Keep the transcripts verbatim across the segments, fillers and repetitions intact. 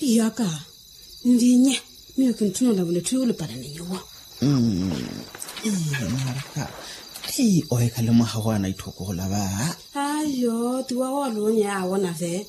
yaka ndinye mimi kintuno la vile tuyule para niwa mm maraka ei oe kale mo hawana ithokola ba ayo tuwa walonya wona ve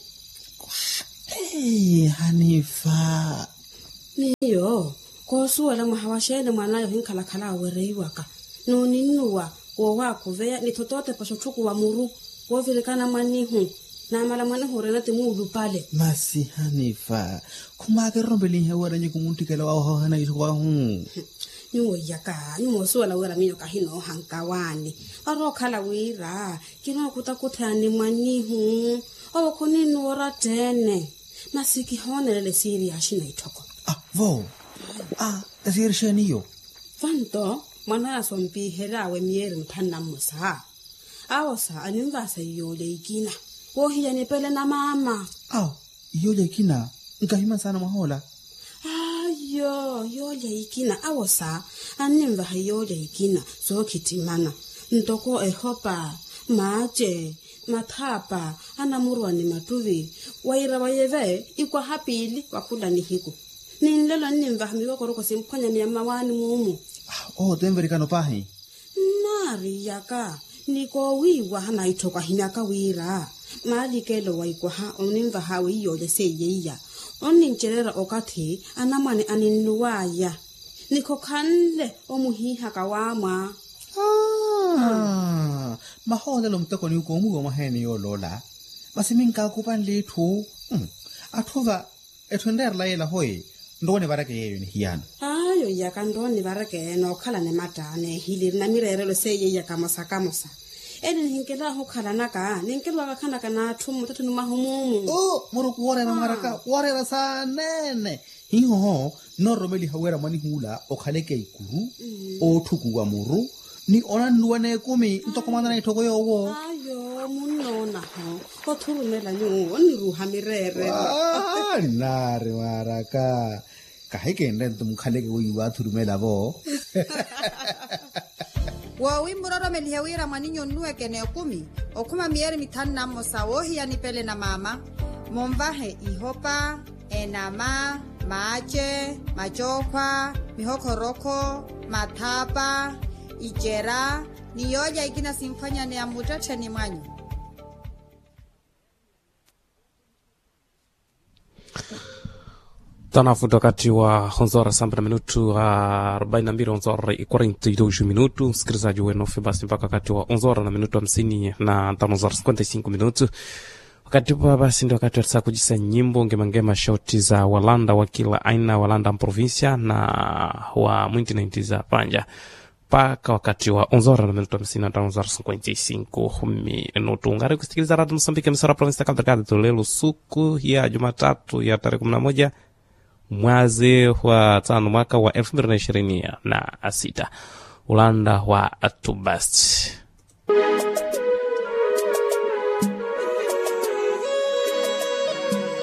ei Hanifa niyo ko suwala mo hawashele mwana yo hinkala kala wereiwaka no ninuwa wo wa kuveya ni totote pasho thuku wa muru wo vilekana manihu na mala mwana hore na timu ulupale masi Hanifa kuma ke rombeli hewa nye kumuntikela wa ho hana itho wa hu niwo yaka niwo suwala wera mino kahino hankawani aro kala wira kino kutakuthani manihu owo kuninu ora tene masiki honele siri ashina itoko ah vo ah tasiri shaniyo fanto mwana asompi herawe mieri mthana musa awosa animvasa yole ikina wo hiya ni pele na mama aw yole ikina ngahima sana mahola ayo yole ikina awosa animva yole ikina so kitimana ntoko ehopa maje mathapa anamurwa ni matuvi waira wayeve ikwa hapili wakula ni hiku ninlelo nimva hamiwa koroko simkonya ni amawani mumu oh temverikano pahi nari yaka niko wiwa hana itoka hinaka wira mali kelo waikwa ha onimva hawe yole seyeya onincherera okati anamane aninuwaya niko kanle omuhiha kawama ah mahola lo mtoko ni uko mu go maheni yo lola basiminka kupan lethu athuva ethonder la yela hoye ndone barake yeyo ni hiyana ayo yaka ndone barake no khala ne matane hiliri na mirerelo seye yaka masaka mosa ene hinkela ho khala naka ninkelwa ka khana kana thumu tathu no mahumumu oh moro kuore na maraka kuore ra sanene hiho no romeli hawera mani hula o khaleke ikuru o thuku wa muru ni ona nuane kumi ntokomana na ithoko yowo ayo munona ho o thurumela ni oni ruha mirere ah nare maraka kaheke ndento mukhaleke uyiwa thurumela bo wa wimburoro melihewira maninyo nuwe kene kumi okuma mieri mitana mosa wohi ya nipele na mama momvahe ihopa enama mache majokwa mihokoroko mathapa ijera niyoja ikina simfanya ni amutache ni mwanyu Tanafuta wakati wa honzora sambra minutu arobaini na mbili honzora ikwarinti doju minutu msikilizaji wenu basi mpaka wakati wa honzora na minutu hamsini na tano honzora cinquenta e cinco minutu wakati wa basi ndio wakati wa saa kujisa nyimbo ngema shauti za walanda wa kila aina walanda provincia na wa mwinti na inti za panja paka wakati wa onzora na minuto hamsini na tano honzora cinquenta e cinco minutu ngari kusikiliza Radio Msambike msara provinsi Cabo Delgado suku ya Jumatatu ya tarehe kumi na moja mwezi wa tano mwaka wa elfu mbili na ishirini na sita ulanda wa Atubast.